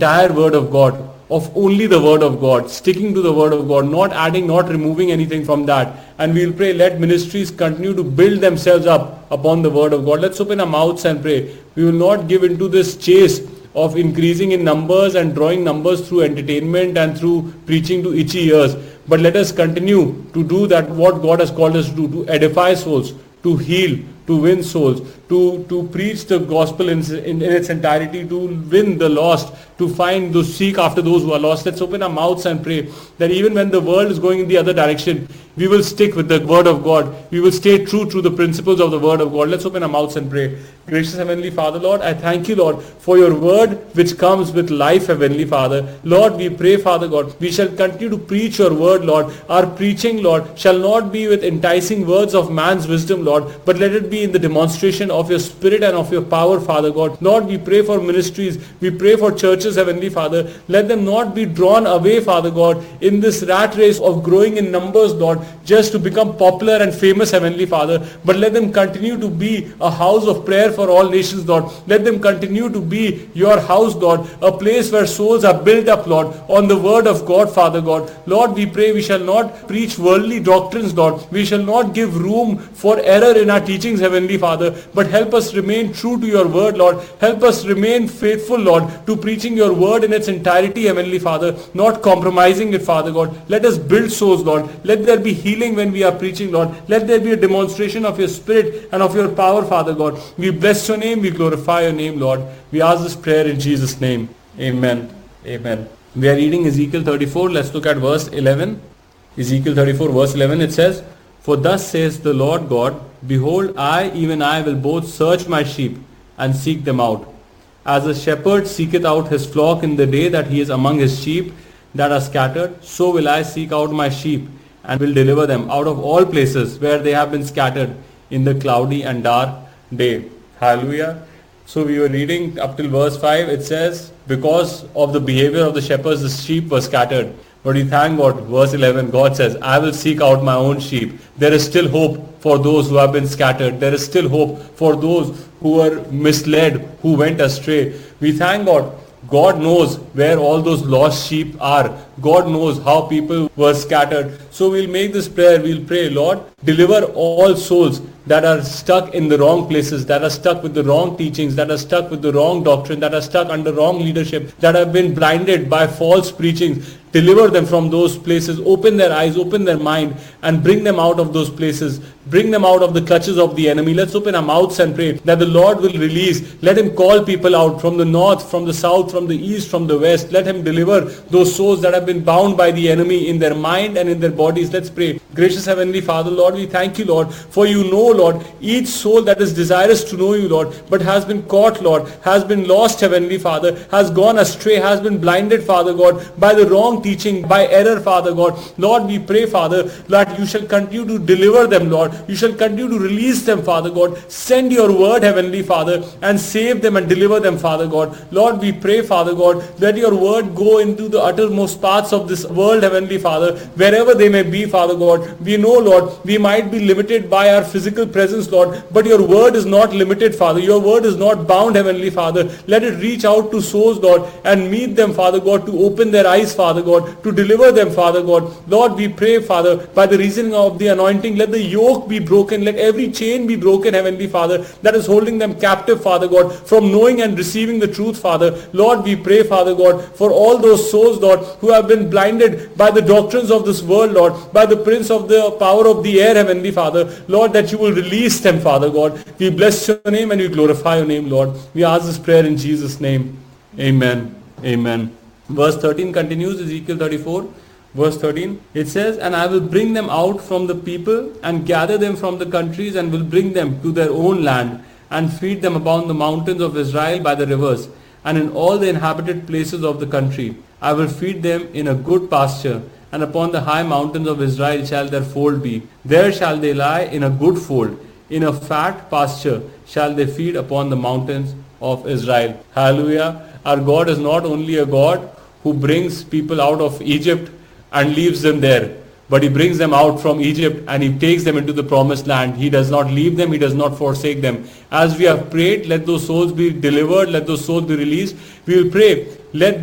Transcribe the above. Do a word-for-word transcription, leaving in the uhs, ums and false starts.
entire word of God, of only the word of God, sticking to the word of God, not adding, not removing anything from that. And we'll pray, let ministries continue to build themselves up upon the word of God. Let's open our mouths and pray. We will not give into this chase of increasing in numbers and drawing numbers through entertainment and through preaching to itchy ears. But let us continue to do that what God has called us to do, to edify souls, to heal, to win souls, to, to preach the gospel in, in, in its entirety, to win the lost, to find those, seek after those who are lost. Let's open our mouths and pray that even when the world is going in the other direction, we will stick with the word of God. We will stay true to the principles of the word of God. Let's open our mouths and pray. Gracious Heavenly Father, Lord, I thank you, Lord, for your word which comes with life, Heavenly Father. Lord, we pray, Father God, we shall continue to preach your word, Lord. Our preaching, Lord, shall not be with enticing words of man's wisdom, Lord, but let it be in the demonstration of your spirit and of your power, Father God. Lord, we pray for ministries. We pray for churches, Heavenly Father. Let them not be drawn away, Father God, in this rat race of growing in numbers, Lord, just to become popular and famous, Heavenly Father. But let them continue to be a house of prayer for all nations, Lord. Let them continue to be your house, Lord, a place where souls are built up, Lord, on the word of God, Father God. Lord, we pray we shall not preach worldly doctrines, Lord. We shall not give room for error in our teachings, Heavenly Father, but help us remain true to your word, Lord. Help us remain faithful, Lord, to preaching your word in its entirety, Heavenly Father, not compromising it, Father God. Let us build souls, Lord. Let there be healing when we are preaching, Lord. Let there be a demonstration of your spirit and of your power, Father God. We bless your name. We glorify your name, Lord. We ask this prayer in Jesus' name. Amen. Amen. We are reading Ezekiel thirty-four. Let's look at verse eleven. Ezekiel thirty-four, verse eleven. It says, "For thus says the Lord God, behold, I, even I, will both search my sheep and seek them out. As a shepherd seeketh out his flock in the day that he is among his sheep that are scattered, so will I seek out my sheep and will deliver them out of all places where they have been scattered in the cloudy and dark day." Hallelujah. So we were reading up till verse five. It says, because of the behavior of the shepherds, the sheep were scattered. But we thank God, verse eleven, God says, I will seek out my own sheep. There is still hope for those who have been scattered. There is still hope for those who were misled, who went astray. We thank God. God knows where all those lost sheep are. God knows how people were scattered. So we'll make this prayer. We'll pray, Lord, deliver all souls that are stuck in the wrong places, that are stuck with the wrong teachings, that are stuck with the wrong doctrine, that are stuck under wrong leadership, that have been blinded by false preachings. Deliver them from those places. Open their eyes, open their mind, and bring them out of those places. Bring them out of the clutches of the enemy. Let's open our mouths and pray that the Lord will release. Let him call people out from the north, from the south, from the east, from the west. Let him deliver those souls that have been bound by the enemy in their mind and in their bodies. Let's pray. Gracious Heavenly Father, Lord, we thank you, Lord, for you know, Lord, each soul that is desirous to know you, Lord, but has been caught, Lord, has been lost, Heavenly Father, has gone astray, has been blinded, Father God, by the wrong teaching, by error, Father God. Lord, we pray, Father, that you shall continue to deliver them, Lord. You shall continue to release them, Father God. Send your word, Heavenly Father, and save them and deliver them, Father God. Lord, we pray, Father God, let your word go into the uttermost parts of this world, Heavenly Father, wherever they may be, Father God. We know, Lord, we might be limited by our physical presence, Lord, but your word is not limited, Father. Your word is not bound, Heavenly Father. Let it reach out to souls, Lord, and meet them, Father God, to open their eyes, Father God, to deliver them, Father God. Lord, we pray, Father, by the reason of the anointing, let the yoke be broken, let every chain be broken, Heavenly Father, that is holding them captive, Father God, from knowing and receiving the truth, Father. Lord, we pray, Father God, for all those souls, Lord, who have been blinded by the doctrines of this world, Lord, by the prince of the power of the air, Heavenly Father. Lord, that you will release them, Father God. We bless your name and we glorify your name, Lord. We ask this prayer in Jesus' name. Amen. Amen. Verse thirteen continues, Ezekiel thirty-four. Verse thirteen, it says, "And I will bring them out from the people and gather them from the countries and will bring them to their own land and feed them upon the mountains of Israel by the rivers and in all the inhabited places of the country. I will feed them in a good pasture, and upon the high mountains of Israel shall their fold be. There shall they lie in a good fold. In a fat pasture shall they feed upon the mountains of Israel." Hallelujah. Our God is not only a God who brings people out of Egypt and leaves them there, but he brings them out from Egypt and he takes them into the promised land. He does not leave them. He does not forsake them. As we have prayed, let those souls be delivered. Let those souls be released. We will pray, let